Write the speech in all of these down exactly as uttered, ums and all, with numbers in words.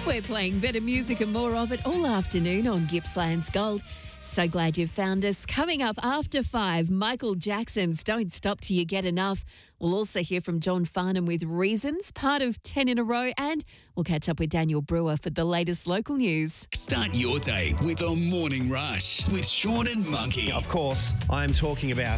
We're playing better music and more of it all afternoon on Gippsland's Gold. So glad you found us. Coming up after five, Michael Jackson's Don't Stop Till You Get Enough. We'll also hear from John Farnham with Reasons, part of ten in a row, and we'll catch up with Daniel Brewer for the latest local news. Start your day with a morning rush with Sean and Monkey. Of course, I'm talking about...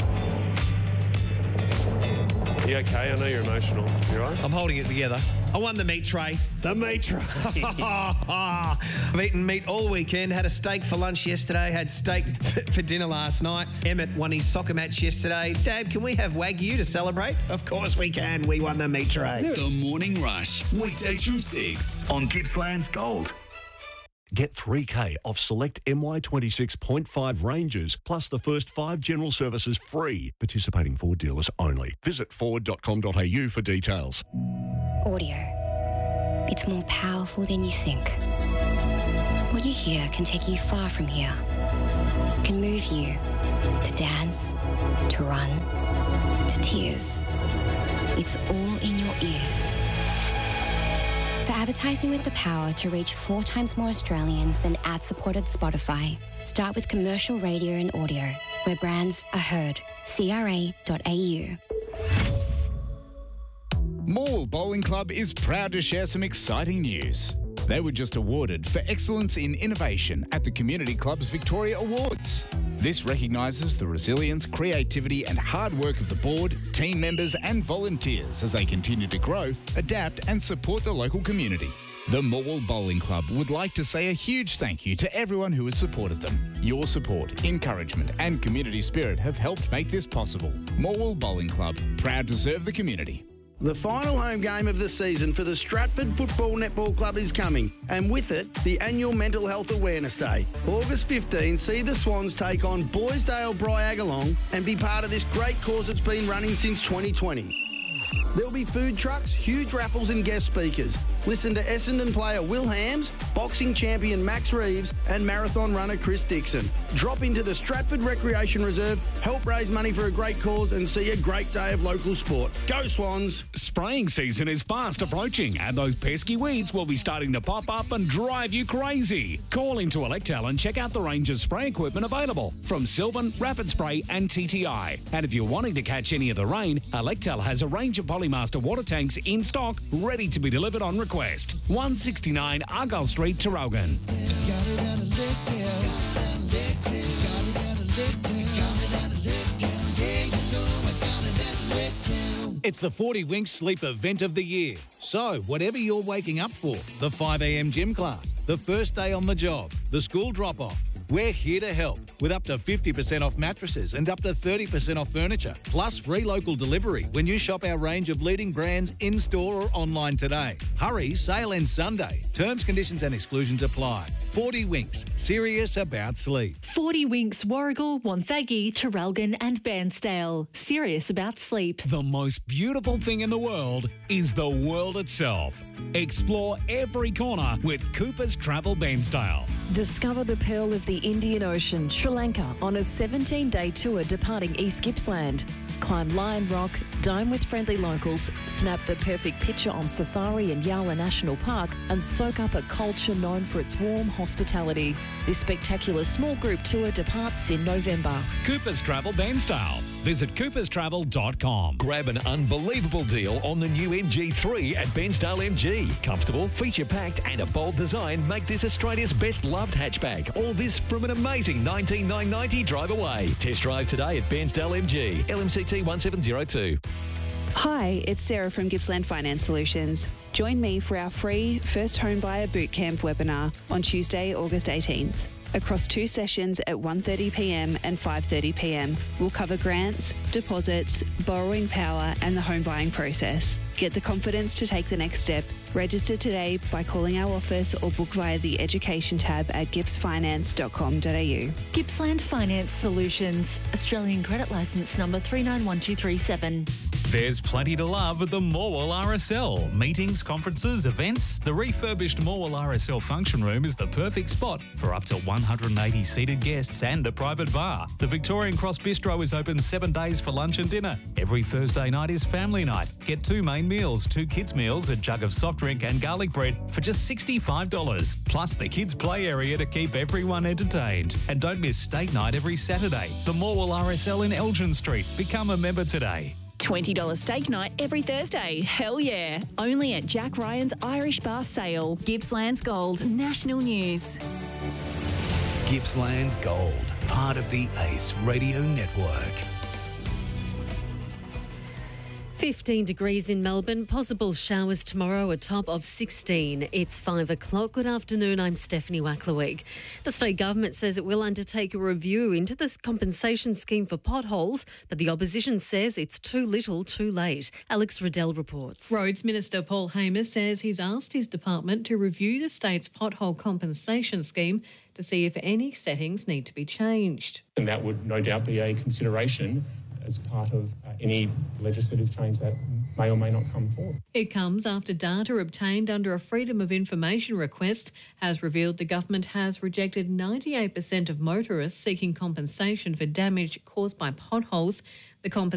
You okay? I know you're emotional. You all right? I'm holding it together. I won the meat tray. The meat tray. I've eaten meat all weekend. Had a steak for lunch yesterday. Had steak for dinner last night. Emmett won his soccer match yesterday. Dad, can we have Wagyu to celebrate? Of course we can. We won the meat tray. The Morning Rush, weekdays from six on Gippsland's Gold. Get three K off select M Y twenty-six point five ranges, plus the first five general services free. Participating Ford dealers only. Visit ford dot com dot a u for details. Audio. It's more powerful than you think. What you hear can take you far from here. Can move you to dance, to run, to tears. It's all in your ears. For advertising with the power to reach four times more Australians than ad-supported Spotify, start with commercial radio and audio, where brands are heard. C R A dot A U. Morwell Bowling Club is proud to share some exciting news. They were just awarded for excellence in innovation at the Community Club's Victoria Awards. This recognises the resilience, creativity and hard work of the board, team members and volunteers as they continue to grow, adapt and support the local community. The Morwell Bowling Club would like to say a huge thank you to everyone who has supported them. Your support, encouragement and community spirit have helped make this possible. Morwell Bowling Club, proud to serve the community. The final home game of the season for the Stratford Football Netball Club is coming, and with it, the annual Mental Health Awareness Day. August fifteenth, see the Swans take on Boysdale Bryagalong and be part of this great cause that's been running since twenty twenty. There'll be food trucks, huge raffles and guest speakers. Listen to Essendon player Will Hams, boxing champion Max Reeves and marathon runner Chris Dixon. Drop into the Stratford Recreation Reserve, help raise money for a great cause and see a great day of local sport. Go Swans! Spraying season is fast approaching and those pesky weeds will be starting to pop up and drive you crazy. Call into Electel and check out the range of spray equipment available from Sylvan, Rapid Spray and T T I. And if you're wanting to catch any of the rain, Electel has a range of Polymaster water tanks in stock ready to be delivered on request. one sixty-nine Argyle Street, Traralgon. It's the forty Winks Sleep event of the year. So, whatever you're waking up for, the five a m gym class, the first day on the job, the school drop-off, we're here to help with up to fifty percent off mattresses and up to thirty percent off furniture, plus free local delivery when you shop our range of leading brands in-store or online today. Hurry, sale ends Sunday. Terms, conditions and exclusions apply. forty Winks, serious about sleep. forty Winks, Warragul, Wonthaggi, Traralgon and Bairnsdale. Serious about sleep. The most beautiful thing in the world is the world itself. Explore every corner with Cooper's Travel Bairnsdale. Discover the pearl of the Indian Ocean, Sri Lanka, on a seventeen-day tour departing East Gippsland. Climb Lion Rock, dine with friendly locals, snap the perfect picture on safari in Yala National Park and soak up a culture known for its warm hospitality. This spectacular small group tour departs in November. Cooper's Travel Bairnsdale. Visit coopers travel dot com. Grab an unbelievable deal on the new M G three at Bairnsdale M G. Comfortable, feature-packed and a bold design make this Australia's best loved hatchback. All this from an amazing nineteen thousand nine hundred ninety drive away. Test drive today at Bairnsdale M G. L M C T one seven zero two. Hi, it's Sarah from Gippsland Finance Solutions. Join me for our free First Home Buyer Bootcamp webinar on Tuesday, August eighteenth. Across two sessions at one thirty p m and five thirty p m, we'll cover grants, deposits, borrowing power and the home buying process. Get the confidence to take the next step. Register today by calling our office or book via the Education tab at gips finance dot com dot a u. Gippsland Finance Solutions, Australian credit licence number three nine one two three seven. There's plenty to love at the Morwell R S L. Meetings, conferences, events. The refurbished Morwell R S L function room is the perfect spot for up to one hundred eighty seated guests and a private bar. The Victorian Cross Bistro is open seven days for lunch and dinner. Every Thursday night is family night. Get two main meals, two kids' meals, a jug of soft drink and garlic bread for just sixty-five dollars. Plus the kids' play area to keep everyone entertained. And don't miss State Night every Saturday. The Morwell R S L in Elgin Street. Become a member today. twenty dollars steak night every Thursday. Hell yeah. Only at Jack Ryan's Irish Bar Sale. Gippsland's Gold, National News. Gippsland's Gold, part of the Ace Radio Network. fifteen degrees in Melbourne, possible showers tomorrow, a top of sixteen. It's five o'clock. Good afternoon, I'm Stephanie Wacklerweg. The state government says it will undertake a review into this compensation scheme for potholes, but the opposition says it's too little too late. Alex Riddell reports. Roads Minister Paul Hamer says he's asked his department to review the state's pothole compensation scheme to see if any settings need to be changed. And that would no doubt be a consideration as part of uh, any legislative change that may or may not come forward. It comes after data obtained under a Freedom of Information request has revealed the government has rejected ninety-eight percent of motorists seeking compensation for damage caused by potholes. The compensation